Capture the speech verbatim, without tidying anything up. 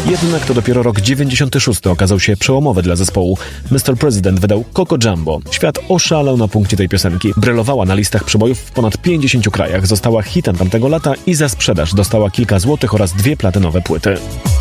Jednak to dopiero rok dziewięćdziesiąty szósty okazał się przełomowy dla zespołu. mister President wydał Coco Jumbo. Świat oszalał na punkcie tej piosenki. Brylowała na listach przebojów w ponad pięćdziesięciu krajach, została hitem tamtego lata i za sprzedaż dostała kilka złotych oraz dwie platynowe płyty.